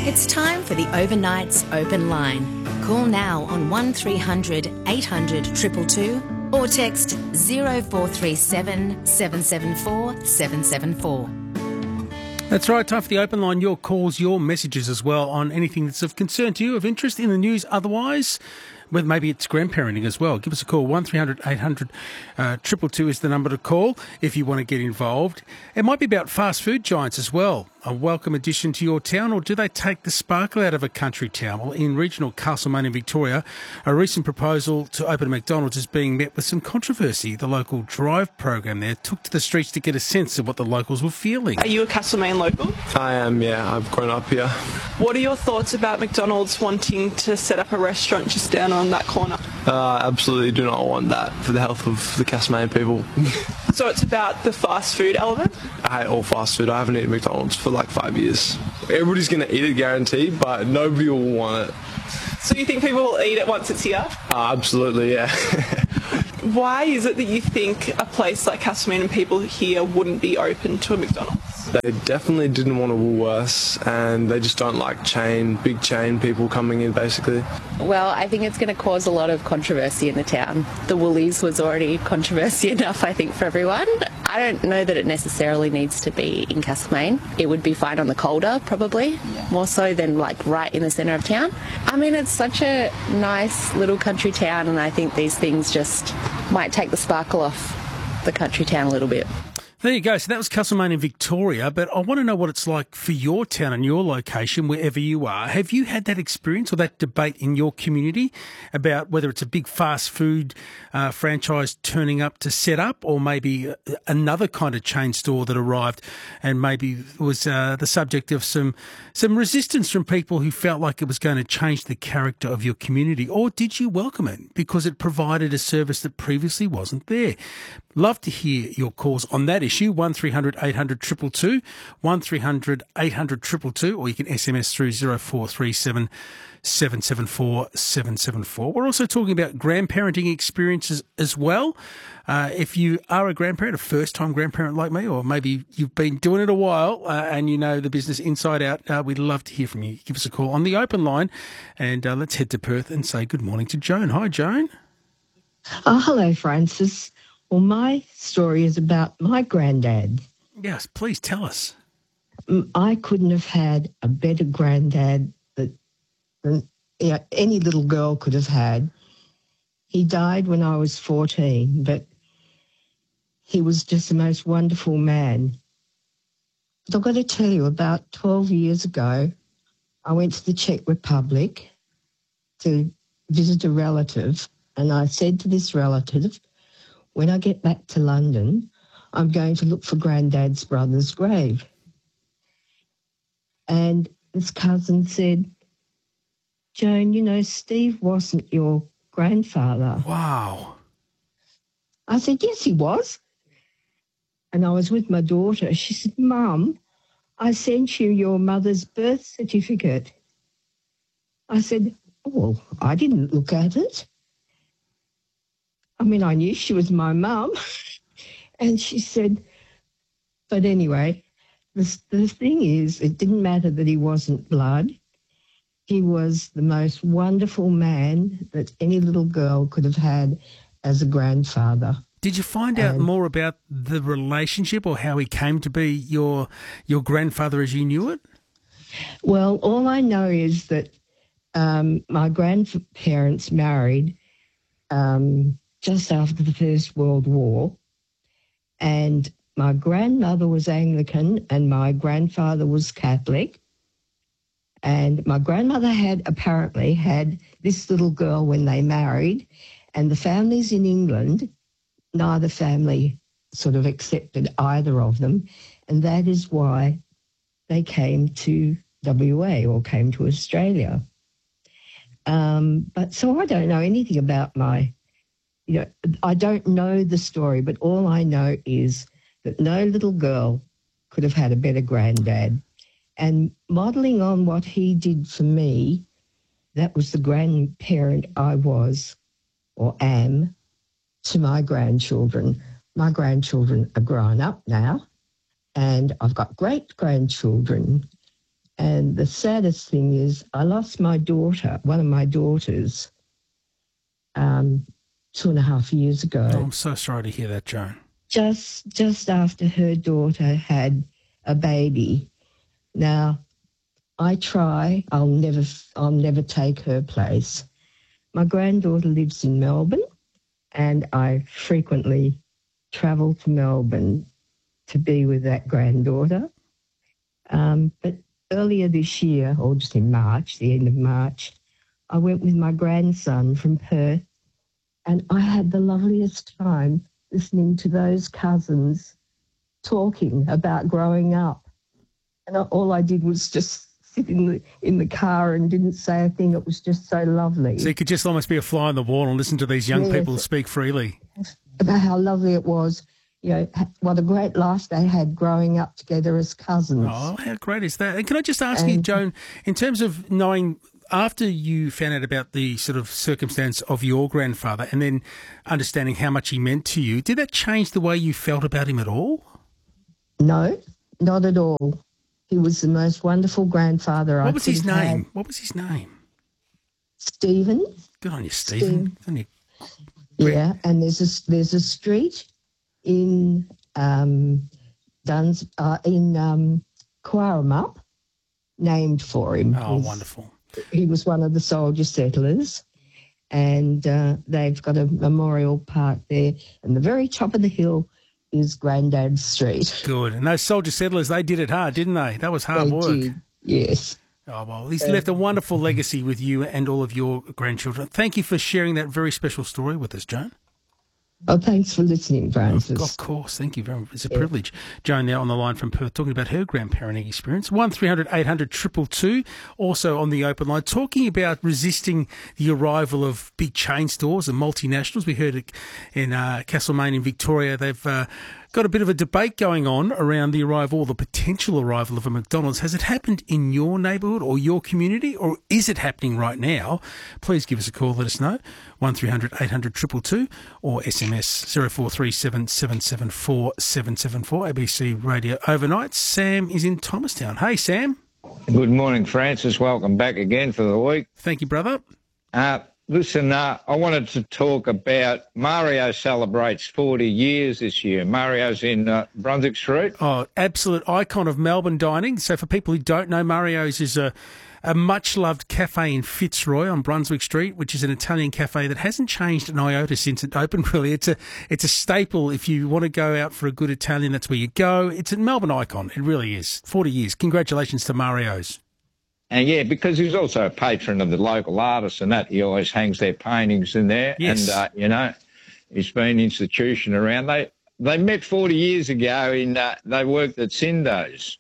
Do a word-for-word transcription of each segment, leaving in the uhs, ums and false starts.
It's time for the Overnights Open Line. Call now on one three hundred eight hundred two two two or text zero four three seven seven seven four seven seven four. That's right, time for the open line. Your calls, your messages as well on anything that's of concern to you, of interest in the news otherwise. Whether maybe it's grandparenting as well. Give us a call. one three hundred eight hundred two two two is the number to call if you want to get involved. It might be about fast food giants as well. A welcome addition to your town, or do they take the sparkle out of a country town? Well, in regional Castlemaine in Victoria, a recent proposal to open a McDonald's is being met with some controversy. The local Drive program there took to the streets to get a sense of what the locals were feeling. Are you a Castlemaine local? I am, yeah. I've grown up here. What are your thoughts about McDonald's wanting to set up a restaurant just down on that corner? Uh, absolutely do not want that for the health of the Castlemaine people. So it's about the fast food element? I hate all fast food. I haven't eaten McDonald's for like five years. Everybody's going to eat it, guaranteed, but nobody will want it. So you think people will eat it once it's here? Uh, absolutely, yeah. Why is it that you think a place like Castlemaine and people here wouldn't be open to a McDonald's? They definitely didn't want a Woolworths, and they just don't like chain, big chain people coming in, basically. Well, I think it's going to cause a lot of controversy in the town. The Woolies was already controversy enough, I think, for everyone. I don't know that it necessarily needs to be in Castlemaine. It would be fine on the Calder, probably, yeah. More so than like right in the centre of town. I mean, it's such a nice little country town, and I think these things just might take the sparkle off the country town a little bit. There you go. So that was Castlemaine in Victoria, but I want to know what it's like for your town and your location, wherever you are. Have you had that experience or that debate in your community about whether it's a big fast food uh, franchise turning up to set up, or maybe another kind of chain store that arrived and maybe was uh, the subject of some some resistance from people who felt like it was going to change the character of your community? Or did you welcome it because it provided a service that previously wasn't there? Love to hear your calls on that issue. one three hundred eight hundred two two two, one three hundred eight hundred two two two, or you can S M S through zero four three seven seven seven four seven seven four. We're also talking about grandparenting experiences as well. Uh, if you are a grandparent, a first-time grandparent like me, or maybe you've been doing it a while uh, and you know the business inside out, uh, we'd love to hear from you. Give us a call on the open line, and uh, let's head to Perth and say good morning to Joan. Hi, Joan. Oh, hello, Francis. Well, my story is about my granddad. Yes, please tell us. I couldn't have had a better granddad that, than you know, any little girl could have had. He died when I was fourteen, but he was just the most wonderful man. But I've got to tell you, about twelve years ago, I went to the Czech Republic to visit a relative, and I said to this relative, when I get back to London, I'm going to look for Granddad's brother's grave. And this cousin said, Joan, you know, Steve wasn't your grandfather. Wow. I said, yes, he was. And I was with my daughter. She said, Mum, I sent you your mother's birth certificate. I said, oh, well, I didn't look at it. I mean, I knew she was my mum. And she said, but anyway, the, the thing is, it didn't matter that he wasn't blood. He was the most wonderful man that any little girl could have had as a grandfather. Did you find out and, more about the relationship or how he came to be your your grandfather as you knew it? Well, all I know is that um, my grandparents married um, just after the First World War, and my grandmother was Anglican and my grandfather was Catholic. And my grandmother had apparently had this little girl when they married, and the families in England, neither family sort of accepted either of them, and that is why they came to W A or came to Australia. Um, but so I don't know anything about my, you know, I don't know the story, but all I know is that no little girl could have had a better granddad. And modelling on what he did for me, that was the grandparent I was or am to my grandchildren. My grandchildren are grown up now, and I've got great-grandchildren. And And the saddest thing is I lost my daughter, one of my daughters, um, two and a half years ago. Oh, I'm so sorry to hear that, Joan. Just just after her daughter had a baby. Now, I try. I'll never I'll never take her place. My granddaughter lives in Melbourne, and I frequently travel to Melbourne to be with that granddaughter. Um, but earlier this year, or just in March, the end of March, I went with my grandson from Perth, and I had the loveliest time listening to those cousins talking about growing up. And all I did was just sit in the in the car and didn't say a thing. It was just so lovely. So you could just almost be a fly on the wall and listen to these young Yes. people speak freely. About how lovely it was, you know, what a great life they had growing up together as cousins. Oh, how great is that? And can I just ask you, And- Joan, in terms of knowing, after you found out about the sort of circumstance of your grandfather and then understanding how much he meant to you, did that change the way you felt about him at all? No, not at all. He was the most wonderful grandfather I What was could his have name? had. What was his name? Stephen. Good on you, Stephen. Good on you. Yeah, and there's a there's a street in um, Duns uh, in um, Quarramup named for him. Oh, He's- wonderful. He was one of the soldier settlers, and uh, they've got a memorial park there. And the very top of the hill is Grandad Street. Good. And those soldier settlers, they did it hard, didn't they? That was hard They work. did, yes. Oh, well, he's left a wonderful legacy with you and all of your grandchildren. Thank you for sharing that very special story with us, Joan. Oh, thanks for listening, Francis. Of course. Thank you very much. It's a privilege. Joan now on the line from Perth talking about her grandparenting experience. one three hundred eight hundred two two two. Also on the open line talking about resisting the arrival of big chain stores and multinationals. We heard it in uh, Castlemaine in Victoria. They've uh, got a bit of a debate going on around the arrival or the potential arrival of a McDonald's. Has it happened in your neighbourhood or your community, or is it happening right now? Please give us a call. Let us know. one three hundred eight hundred two two two or S M S zero four three seven seven seven four seven seven four. A B C Radio Overnight. Sam is in Thomastown. Hey, Sam. Good morning, Francis. Welcome back again for the week. Thank you, brother. Uh, listen, uh, I wanted to talk about Mario celebrates forty years this year. Mario's in uh, Brunswick Street. Oh, absolute icon of Melbourne dining. So for people who don't know, Mario's is a, a much-loved cafe in Fitzroy on Brunswick Street, which is an Italian cafe that hasn't changed an iota since it opened, really. It's a it's a staple. If you want to go out for a good Italian, that's where you go. It's a Melbourne icon. It really is. forty years. Congratulations to Mario's. And, yeah, because he's also a patron of the local artists and that. He always hangs their paintings in there. Yes. And, uh, you know, he's been an institution around. They they met forty years ago in, uh, they worked at Sindo's.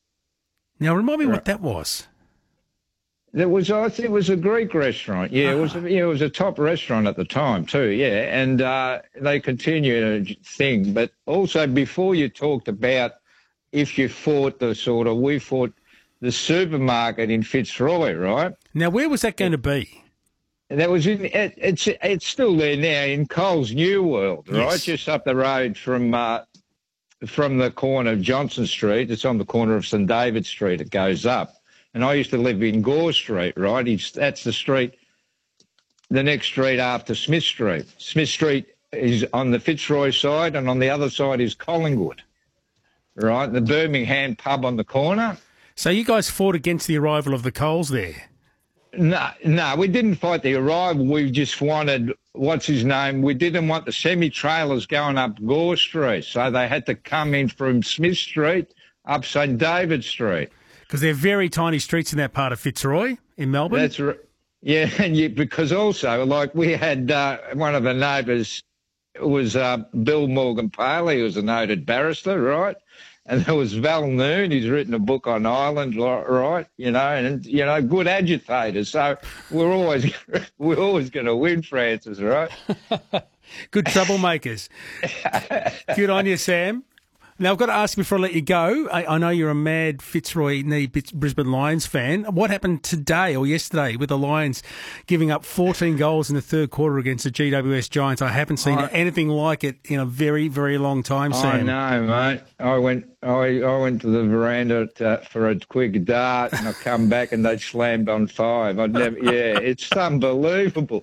Now, remind me Right. what that was. There was, I think, it was a Greek restaurant. Yeah, it was. A, yeah, it was a top restaurant at the time too. Yeah, and uh, they continue to thing. But also, before you talked about if you fought the sort of, we fought the supermarket in Fitzroy, right? Now, where was that going to be? That was in. It, it's it's still there now in Coles New World, right? Yes. Just up the road from uh, from the corner of Johnson Street. It's on the corner of St David Street. It goes up. And I used to live in Gore Street, right? It's, that's the street, the next street after Smith Street. Smith Street is on the Fitzroy side, and on the other side is Collingwood, right? The Birmingham pub on the corner. So you guys fought against the arrival of the Coles there. No, no, we didn't fight the arrival. We just wanted, what's his name? We didn't want the semi-trailers going up Gore Street, so they had to come in from Smith Street up St David Street. Because they're very tiny streets in that part of Fitzroy in Melbourne. That's right. Yeah, and you, because also, like, we had uh, one of the neighbours was uh, Bill Morgan Paley, who was a noted barrister, right? And there was Val Noon, he's written a book on Ireland, right? You know, and, you know, good agitators. So we're always we're always going to win, Francis, right? Good troublemakers. Good on you, Sam. Now, I've got to ask you before I let you go. I, I know you're a mad Fitzroy knee Brisbane Lions fan. What happened today or yesterday with the Lions giving up fourteen goals in the third quarter against the G W S Giants? I haven't seen I, anything like it in a very, very long time, Sam. I know, mate. I went I, I went to the veranda to, for a quick dart, and I come back and they slammed on five. I never, yeah, it's unbelievable.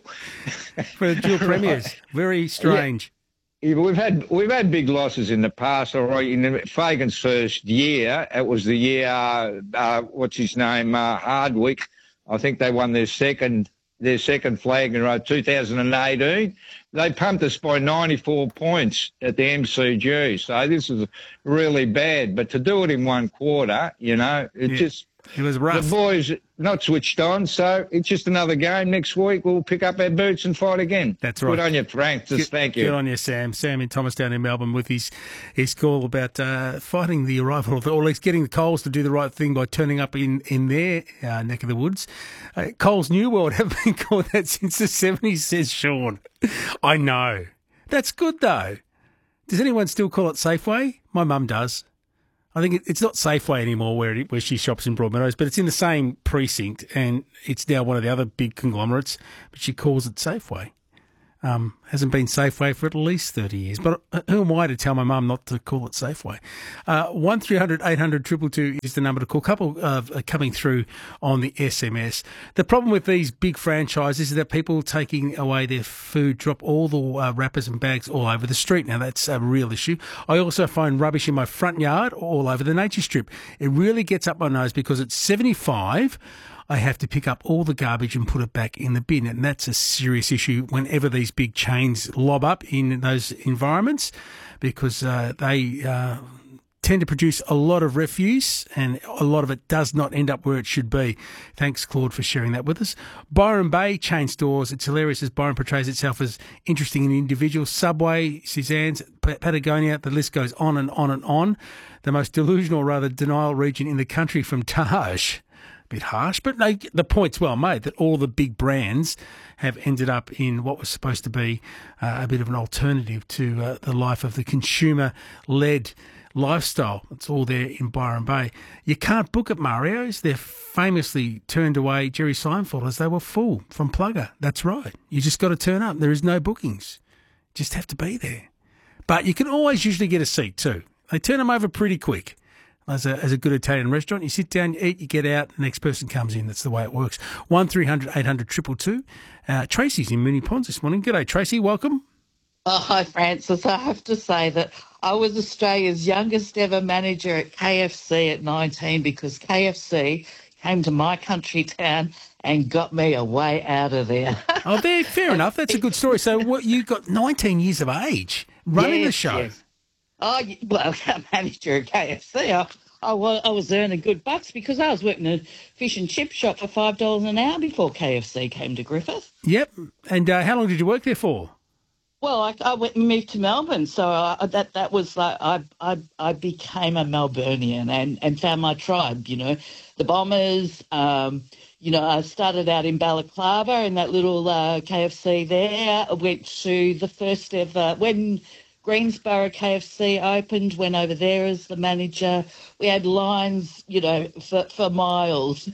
For the dual premiers, very strange. Yeah. Yeah, we've had we've had big losses in the past. All right, in Fagan's first year, it was the year. Uh, uh, what's his name? Uh, Hardwick. I think they won their second their second flag in a row, two thousand eighteen. They pumped us by ninety-four points at the M C G. So this is really bad. But to do it in one quarter, you know, it yeah, just it was rough. The boys not switched on, so it's just another game. Next week we'll pick up our boots and fight again. That's right. Good on you, Frank. Just good, thank you. Good on you, Sam. Sam in Thomastown in Melbourne with his his call about uh, fighting the arrival, of the, or at least getting the Coles to do the right thing by turning up in in their uh, neck of the woods. Uh, Coles New World haven't been called that since the seventies, says Sean. I know. That's good though. Does anyone still call it Safeway? My mum does. I think it's not Safeway anymore where it, where she shops in Broadmeadows, but it's in the same precinct, and it's now one of the other big conglomerates, but she calls it Safeway. Um, hasn't been Safeway for at least thirty years. But who am I to tell my mum not to call it Safeway? Uh, one three hundred eight hundred two two two is the number to call. A couple of uh, coming through on the S M S. The problem with these big franchises is that people taking away their food drop all the uh, wrappers and bags all over the street. Now, that's a real issue. I also find rubbish in my front yard all over the nature strip. It really gets up my nose because it's seventy-five. I have to pick up all the garbage and put it back in the bin. And that's a serious issue whenever these big chains lob up in those environments, because uh, they uh, tend to produce a lot of refuse, and a lot of it does not end up where it should be. Thanks, Claude, for sharing that with us. Byron Bay chain stores. It's hilarious as Byron portrays itself as interesting and individual. Subway, Suzanne's, Patagonia, the list goes on and on and on. The most delusional, rather denial region in the country from Taj. Bit harsh, but no, the point's well made that all the big brands have ended up in what was supposed to be uh, a bit of an alternative to uh, the life of the consumer-led lifestyle. It's all there in Byron Bay. You can't book at Mario's. They're famously turned away Jerry Seinfeld as they were full from Plugger. That's right. You just got to turn up. There is no bookings. Just have to be there. But you can always usually get a seat too. They turn them over pretty quick. As a, as a good Italian restaurant, you sit down, you eat, you get out, the next person comes in. That's the way it works. one three hundred eight hundred two two two. Uh, Tracy's in Moonee Ponds this morning. G'day, Tracy. Welcome. Oh, hi, Francis. I have to say that I was Australia's youngest ever manager at K F C at nineteen, because K F C came to my country town and got me a way out of there. Oh, there, fair enough. That's a good story. So what, you got nineteen years of age running yes, the show. Yes. Oh, well, manager at K F C, I, I, was, I was earning good bucks because I was working in a fish and chip shop for five dollars an hour before K F C came to Griffith. Yep. And uh, how long did you work there for? Well, I, I went and moved to Melbourne, so I, that that was like I I I became a Melburnian and, and found my tribe. You know, the Bombers. Um, you know, I started out in Balaclava in that little uh, K F C there. I went to the first ever when Greensborough K F C opened. Went over there as the manager. We had lines, you know, for for miles.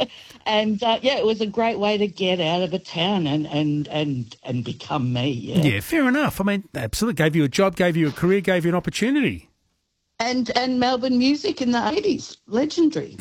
And, uh, yeah, it was a great way to get out of a town and, and, and, and become me, yeah. Yeah, fair enough. I mean, absolutely. Gave you a job, gave you a career, gave you an opportunity. And and Melbourne music in the eighties, legendary.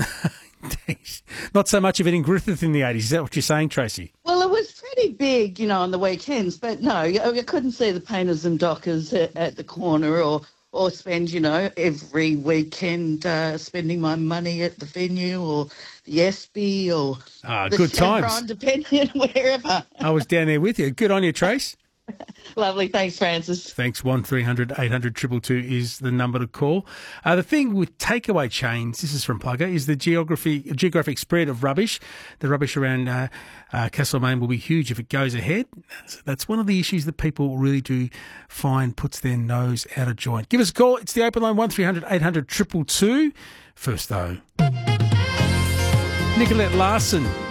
Not so much of it in Griffith in the eighties. Is that what you're saying, Tracy? Well, it was pretty big, you know, on the weekends. But, no, I couldn't see the Painters and Dockers at, at the corner or... or spend, you know, every weekend uh, spending my money at the venue or the S B or ah, the good Chevron, times. depending wherever. I was down there with you. Good on you, Trace. Lovely. Thanks, Francis. Thanks. one three hundred eight hundred two two two is the number to call. Uh, the thing with takeaway chains, this is from Plugger, is the geography, geographic spread of rubbish. The rubbish around uh, uh, Castlemaine will be huge if it goes ahead. That's one of the issues that people really do find puts their nose out of joint. Give us a call. It's the open line, one three hundred eight hundred two two two. First, though, Nicolette Larson.